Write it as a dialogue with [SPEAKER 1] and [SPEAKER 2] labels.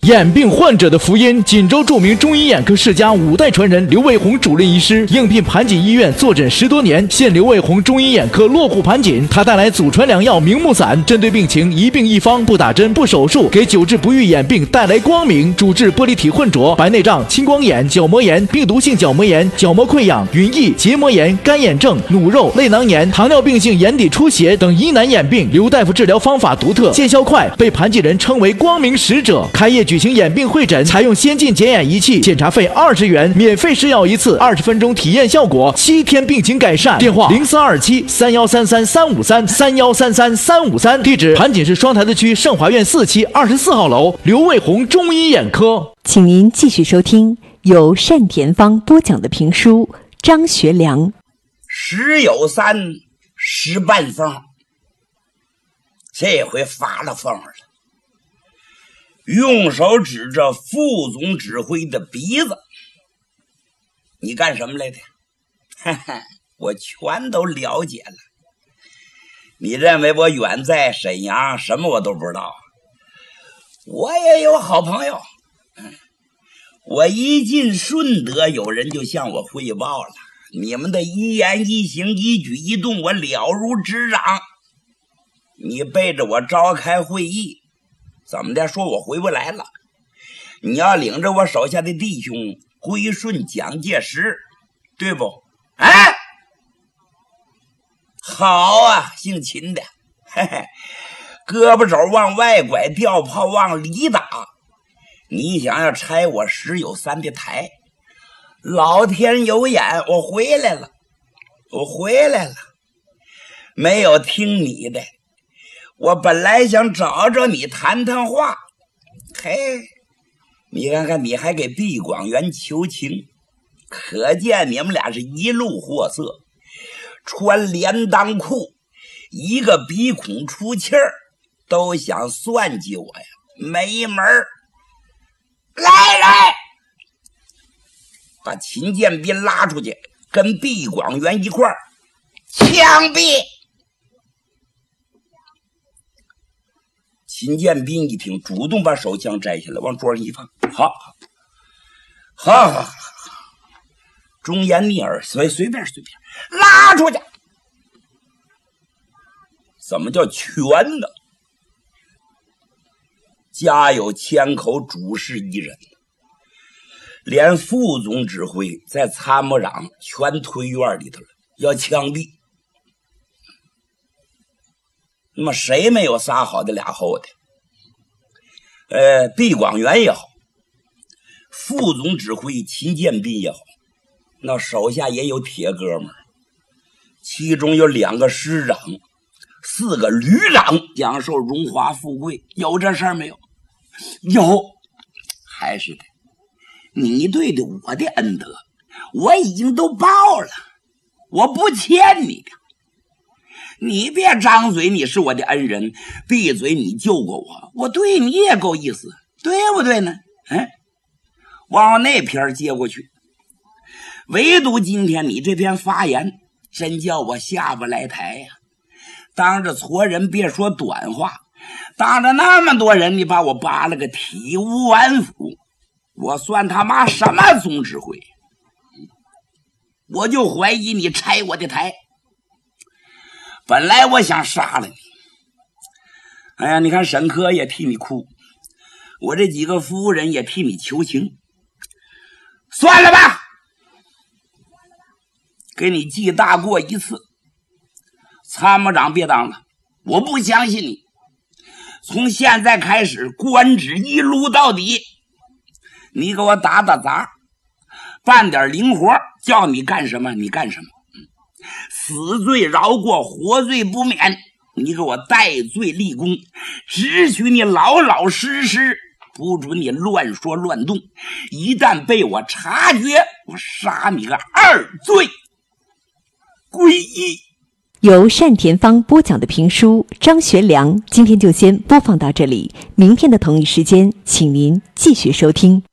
[SPEAKER 1] 眼病患者的福音。锦州著名中医眼科世家5代传人刘卫红主任医师应聘盘锦医院坐诊10多年，现刘卫红中医眼科落户盘锦。他带来祖传良药明目散，针对病情一病一方，不打针不手术，给久治不愈眼病带来光明。主治玻璃体混浊、白内障、青光眼、角膜炎、病毒性角膜炎、角膜溃疡、云翳、结膜炎、干眼症、努肉、泪囊炎、糖尿病性眼底出血等疑难眼病。刘大夫治疗方法独特，见效快，被盘锦人称为光明使者。开业举行眼病会诊，采用先进检眼仪器，检查费20元，免费试药1次，20分钟体验效果，7天病情改善。电话0427-3133-353-3133-353，地址盘锦市双台子区盛华苑4期24号楼，刘卫红中医眼科。
[SPEAKER 2] 请您继续收听由单田芳播讲的评书《张学良》。
[SPEAKER 3] 10有3，10半疯，这回发了疯了。用手指着副总指挥的鼻子，你干什么来的？我全都了解了。你认为我远在沈阳，什么我都不知道？我也有好朋友。我一进顺德，有人就向我汇报了，你们的一言一行一举一动我了如指掌。你背着我召开会议，怎么的？说我回不来了，你要领着我手下的弟兄归顺蒋介石，对不？哎，好啊，姓秦的，嘿嘿，胳膊肘往外拐，吊炮往里打。你想要拆我10有3的台，老天有眼，我回来了，没有听你的。我本来想找着你谈谈话，嘿，你看看你还给毕广元求情，可见你们俩是一路货色，穿连裆裤，一个鼻孔出气儿，都想算计我呀，没门儿！来人，把秦建斌拉出去，跟毕广元一块儿枪毙。秦建斌一听，主动把手枪摘下来，往桌上一放。好，忠言逆耳，随便，拉出去。怎么叫全呢？家有千口，主事一人，连副总指挥在参谋长全推院里头了，要枪毙。那么谁没有撒好的俩后的？毕广元也好，副总指挥秦建斌也好，那手下也有铁哥们儿，其中有2个师长，4个旅长，享受荣华富贵，有这事儿没有？有，还是的，你对的我的恩德，我已经都报了，我不欠你的。你别张嘴你是我的恩人，闭嘴你救过我，我对你也够意思，对不对呢？往那篇接过去。唯独今天你这篇发言，真叫我下不来台呀！当着矬人别说短话，当着那么多人，你把我扒了个体无完肤，我算他妈什么总指挥？我就怀疑你拆我的台。本来我想杀了你，哎呀，你看沈科也替你哭，我这几个夫人也替你求情，算了吧，给你记大过一次。参谋长别当了，我不相信你。从现在开始，官职一撸到底，你给我打打杂，办点零活，叫你干什么你干什么。死罪饶过，活罪不免，你给我戴罪立功，只许你老老实实，不准你乱说乱动。一旦被我察觉，我杀你个2罪归一。
[SPEAKER 2] 由单田芳播讲的评书《张学良》今天就先播放到这里，明天的同一时间请您继续收听。